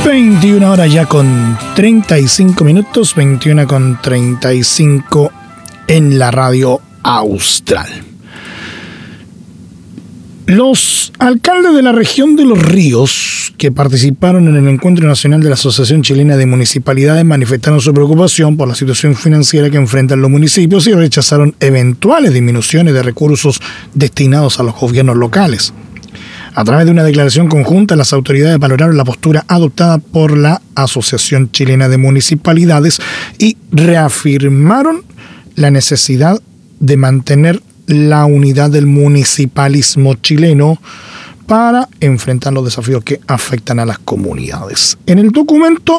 21 horas ya con 35 minutos, 21 con 35 en la radio Austral. Los alcaldes de la región de Los Ríos que participaron en el Encuentro Nacional de la Asociación Chilena de Municipalidades manifestaron su preocupación por la situación financiera que enfrentan los municipios y rechazaron eventuales disminuciones de recursos destinados a los gobiernos locales. A través de una declaración conjunta, las autoridades valoraron la postura adoptada por la Asociación Chilena de Municipalidades y reafirmaron la necesidad de mantener la unidad del municipalismo chileno para enfrentar los desafíos que afectan a las comunidades. En el documento,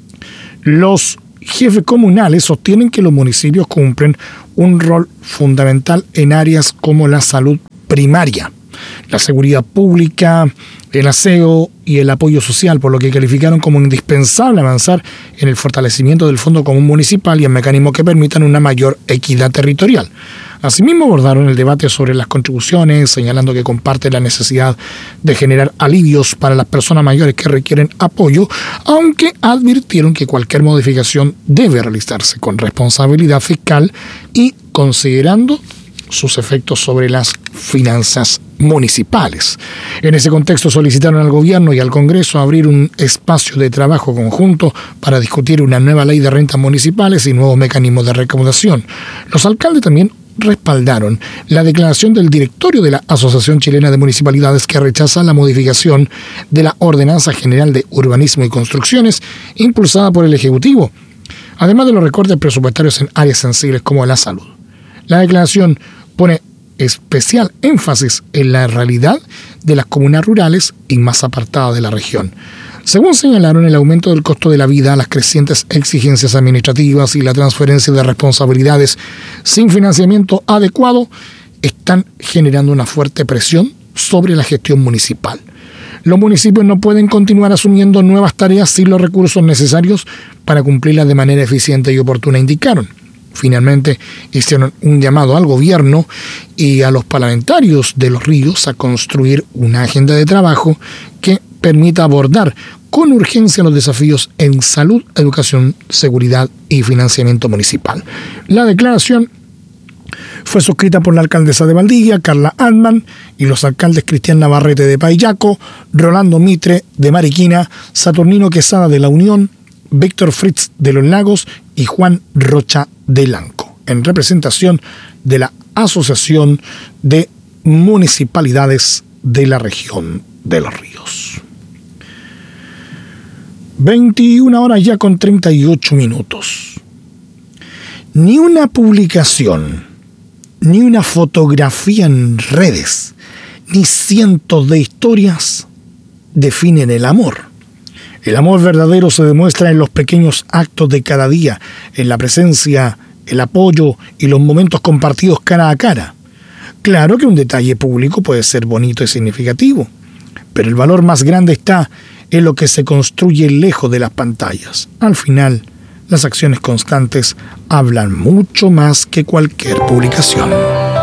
los jefes comunales sostienen que los municipios cumplen un rol fundamental en áreas como la salud primaria, la seguridad pública, el aseo y el apoyo social, por lo que calificaron como indispensable avanzar en el fortalecimiento del Fondo Común Municipal y en mecanismos que permitan una mayor equidad territorial. Asimismo, abordaron el debate sobre las contribuciones, señalando que comparten la necesidad de generar alivios para las personas mayores que requieren apoyo, aunque advirtieron que cualquier modificación debe realizarse con responsabilidad fiscal y considerando sus efectos sobre las finanzas municipales. En ese contexto solicitaron al gobierno y al Congreso abrir un espacio de trabajo conjunto para discutir una nueva ley de rentas municipales y nuevos mecanismos de recaudación. Los alcaldes también respaldaron la declaración del directorio de la Asociación Chilena de Municipalidades que rechaza la modificación de la Ordenanza General de Urbanismo y Construcciones impulsada por el Ejecutivo, además de los recortes presupuestarios en áreas sensibles como la salud. La declaración pone especial énfasis en la realidad de las comunas rurales y más apartadas de la región. Según señalaron, el aumento del costo de la vida, las crecientes exigencias administrativas y la transferencia de responsabilidades sin financiamiento adecuado están generando una fuerte presión sobre la gestión municipal. Los municipios no pueden continuar asumiendo nuevas tareas sin los recursos necesarios para cumplirlas de manera eficiente y oportuna, indicaron. Finalmente, hicieron un llamado al gobierno y a los parlamentarios de Los Ríos a construir una agenda de trabajo que permita abordar con urgencia los desafíos en salud, educación, seguridad y financiamiento municipal. La declaración fue suscrita por la alcaldesa de Valdivia, Carla Altman, y los alcaldes Cristian Navarrete de Paillaco, Rolando Mitre de Mariquina, Saturnino Quesada de La Unión, Víctor Fritz de Los Lagos y Juan Rocha de Lanco, en representación de la Asociación de Municipalidades de la región de Los Ríos. 21 horas ya con 38 minutos. Ni una publicación, ni una fotografía en redes, ni cientos de historias definen el amor. El amor verdadero se demuestra en los pequeños actos de cada día, en la presencia, el apoyo y los momentos compartidos cara a cara. Claro que un detalle público puede ser bonito y significativo, pero el valor más grande está en lo que se construye lejos de las pantallas. Al final, las acciones constantes hablan mucho más que cualquier publicación.